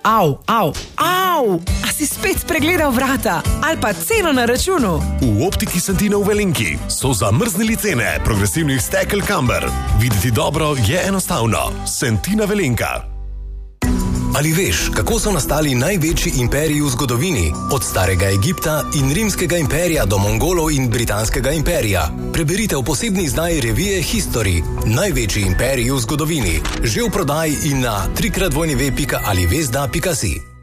Au. A si spet spregledal vrata? Ali pa ceno na računu? V Optiki Santino v Velenki so zamrznili cene progresivnih stekel Camber. Videti dobro je enostavno. Santina Velenka. Ali veš, kako so nastali največji imperiji v zgodovini? Od starega Egipta in rimskega imperija do Mongolov in britanskega imperija. Preberite v posebni izdaji revije History. Največji imperiji v zgodovini. Že v prodaji in na www.alivesda.si.